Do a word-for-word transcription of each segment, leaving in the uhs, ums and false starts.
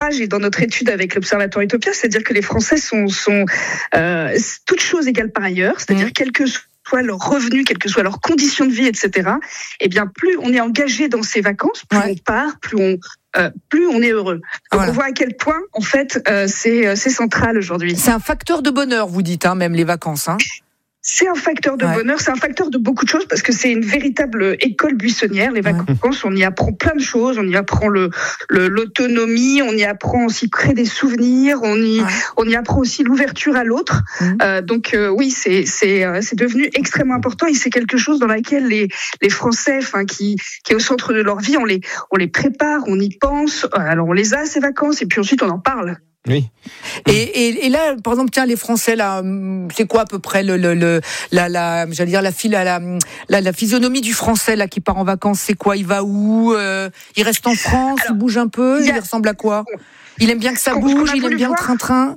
sondage et dans notre étude avec l'Observatoire Utopia, c'est-à-dire que les Français sont, sont euh, toutes choses égales par ailleurs, c'est-à-dire mmh. quel que soit leur revenu, quelles que soient leurs conditions de vie, et cetera. Eh bien, plus on est engagé dans ces vacances, plus ouais. on part, plus on Euh, plus on est heureux. Donc voilà. On voit à quel point, en fait, euh, c'est, euh, c'est central aujourd'hui. C'est un facteur de bonheur, vous dites, hein, même les vacances. Hein. C'est un facteur de ouais. bonheur, c'est un facteur de beaucoup de choses parce que c'est une véritable école buissonnière. Les vacances, ouais. on y apprend plein de choses. On y apprend le, le l'autonomie, on y apprend aussi créer des souvenirs, on y ouais. on y apprend aussi l'ouverture à l'autre. Mmh. Euh, donc euh, oui, c'est c'est euh, c'est devenu extrêmement important et c'est quelque chose dans laquelle les les Français, enfin qui qui est au centre de leur vie, on les on les prépare, on y pense. Alors on les a ces vacances et puis ensuite on en parle. Oui. Et, et, et là, par exemple, tiens, les Français, là, c'est quoi à peu près le, le, le la, la, j'allais dire la, la, la, la physionomie du Français là qui part en vacances, c'est quoi? Il va où? euh, Il reste en France? Alors, il bouge un peu? Il, a... il ressemble à quoi? Il aime bien que ça qu'on, bouge? qu'on Il aime bien voir. le train-train?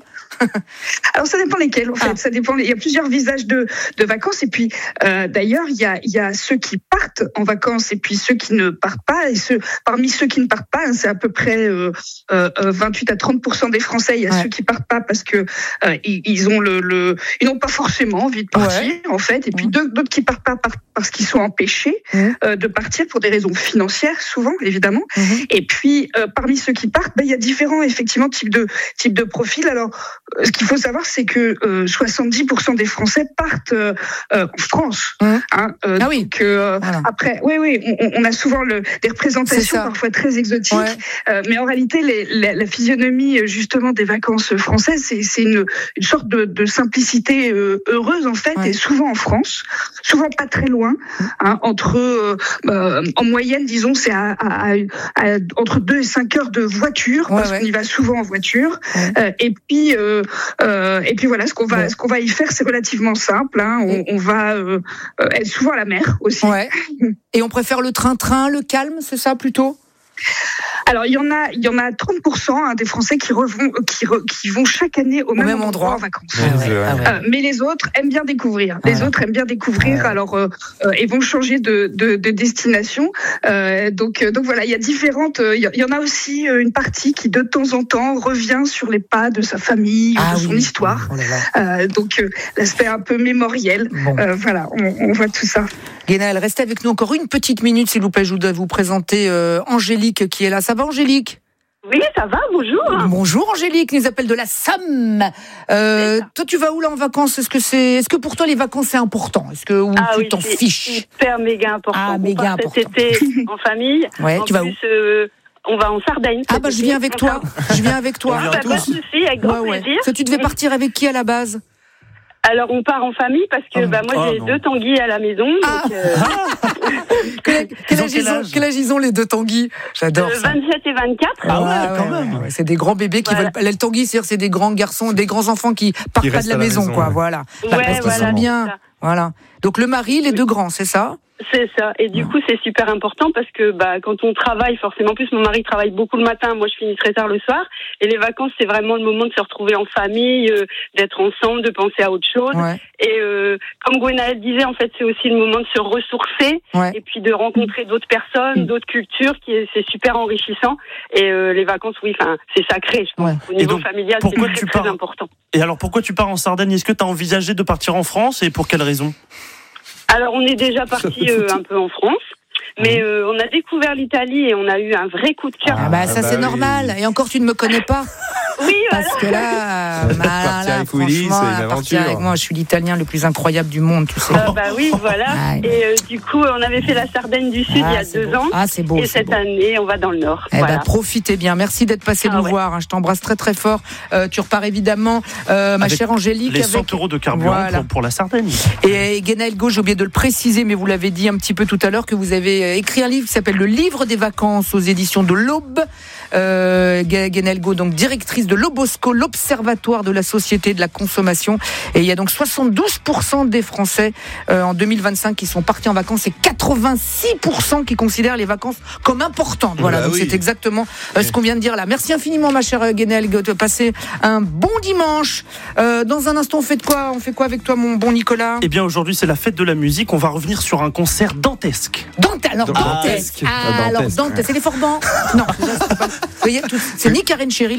Alors ça dépend lesquels en fait, ah. ça dépend. Il y a plusieurs visages de de vacances et puis euh, d'ailleurs il y a il y a ceux qui partent en vacances et puis ceux qui ne partent pas et ceux parmi ceux qui ne partent pas, hein, c'est à peu près euh, euh, vingt-huit à trente pour cent des Français. Il y a ouais. ceux qui partent pas parce que euh, ils, ils ont le, le ils n'ont pas forcément envie de partir ouais. en fait et puis ouais. d'autres qui partent pas parce qu'ils sont empêchés ouais. euh, de partir pour des raisons financières souvent évidemment. Ouais. Et puis euh, parmi ceux qui partent, ben, il y a différents effectivement types de types de profils. Alors ce qu'il faut savoir, c'est que euh, soixante-dix pour cent des Français partent euh, euh, en France. Mmh. Hein, euh, ah oui. Donc, euh, voilà. Après, oui, oui, on, on a souvent le, des représentations parfois très exotiques, ouais. euh, mais en réalité, les, la, la physionomie justement des vacances françaises, c'est, c'est une, une sorte de, de simplicité euh, heureuse en fait, ouais. et souvent en France, souvent pas très loin, hein, entre, euh, euh, en moyenne, disons, c'est à, à, à, à, entre deux et cinq heures de voiture, ouais, parce ouais. qu'on y va souvent en voiture, ouais. euh, et puis euh, Euh, et puis voilà, ce qu'on va, ouais. ce qu'on va y faire, c'est relativement simple. Hein. On, on va euh, être souvent à la mer aussi. Ouais. Et on préfère le train-train, le calme, c'est ça plutôt ? Alors il y en a, il y en a trente pour cent hein, des Français qui, revont, qui, re, qui vont chaque année au, au même, même endroit, endroit en vacances. Ah ouais, ah ouais. euh, mais les autres aiment bien découvrir. Les ah. autres aiment bien découvrir. Ah. Alors euh, euh, ils vont changer de, de, de destination. Euh, donc donc voilà, il y a différentes. Il y, y en a aussi une partie qui de temps en temps revient sur les pas de sa famille, ah, de son oui. histoire. Oh là là. Euh, donc euh, l'aspect un peu mémoriel. Bon. Euh, voilà, on, on voit tout ça. Guénaël, restez avec nous encore une petite minute, s'il vous plaît. Je voudrais vous présenter euh, Angélique qui est là. Ça va, Angélique ? Oui, ça va, bonjour. Bonjour, Angélique, nous appelle de la Somme. Euh, toi, tu vas où là en vacances ? Est-ce que c'est, est-ce que pour toi les vacances c'est important ? Est-ce que ou ah tu oui, t'en c'est fiches ? Hyper méga important. Ah, on méga part important. Cet été en famille. Ouais, en tu vas plus, où ? euh, On va en Sardaigne. Ah bah je viens avec toi. Je viens avec toi. Ah, bah, pas de souci, avec grand ouais, ouais. plaisir. Ça, tu devais partir avec qui à la base ? Alors on part en famille parce que oh, bah moi oh, j'ai non. deux tanguis à la maison. Ah. Donc, euh... quel, quel, âge quel, âge quel âge ils ont les deux tanguis ? J'adore euh, ça. vingt-sept et vingt-quatre. Ah ouais, ouais quand même. Ouais, c'est des grands bébés qui voilà. veulent. Les tanguis, c'est-à-dire c'est des grands garçons, des grands enfants qui partent qui pas de la, la maison, maison, quoi. Ouais. Voilà. Ouais, parce qu'ils voilà, sont bien. Voilà. Donc le mari, les oui. deux grands, c'est ça ? C'est ça. Et du coup, c'est super important parce que bah, quand on travaille, forcément, en plus, mon mari travaille beaucoup le matin, moi, je finis très tard le soir. Et les vacances, c'est vraiment le moment de se retrouver en famille, euh, d'être ensemble, de penser à autre chose. Ouais. Et euh, comme Gwenaëlle disait, en fait, c'est aussi le moment de se ressourcer ouais. et puis de rencontrer d'autres personnes, d'autres cultures, qui est, c'est super enrichissant. Et euh, les vacances, oui, enfin, c'est sacré, je pense. Ouais. Au niveau donc, familial, c'est très, tu très pars... important. Et alors, pourquoi tu pars en Sardaigne ? Est-ce que tu as envisagé de partir en France et pour quelle raison ? Alors, on est déjà parti euh, un peu en France, mais euh, on a découvert l'Italie et on a eu un vrai coup de cœur. Ah bah ça, ah bah c'est oui. normal. Et encore, tu ne me connais pas. Oui, voilà. Parce que là, bah, là, là franchement, à partir avec moi, je suis l'Italien le plus incroyable du monde, tu sais. Euh, bah oui, voilà. Ah, et euh, du coup, on avait fait la Sardaigne du Sud ah, il y a deux beau. ans. Ah, c'est beau. Et cette beau. année, on va dans le Nord. Eh voilà. bah, profitez bien. Merci d'être passé ah, nous ouais. voir. Hein. Je t'embrasse très très fort. Euh, tu repars évidemment, euh, ma avec chère Angélique. Les cent avec... euros de carburant voilà. pour, pour la Sardaigne. Et, et Guenaël Go, j'ai oublié de le préciser, mais vous l'avez dit un petit peu tout à l'heure, que vous avez écrit un livre qui s'appelle Le Livre des vacances aux éditions de l'Aube. Euh, Guenaël Go, donc directrice de l'Obosco, l'Observatoire de la Société de la Consommation. Et il y a donc soixante-douze pour cent des Français euh, en deux mille vingt-cinq qui sont partis en vacances et quatre-vingt-six pour cent qui considèrent les vacances comme importantes. Voilà, bah donc oui. c'est exactement euh, ce qu'on vient de dire là. Merci infiniment, ma chère Guenaël Go, de passer un bon dimanche. Euh, dans un instant, on fait de quoi ? On fait quoi avec toi, mon bon Nicolas ? Eh bien, aujourd'hui, c'est la fête de la musique. On va revenir sur un concert dantesque. Dante, alors dantesque. Ah, ah, alors dantesque. C'est les Forbans ? Non, c'est, pas... Vous voyez, tout... c'est ni Karen Cheryl.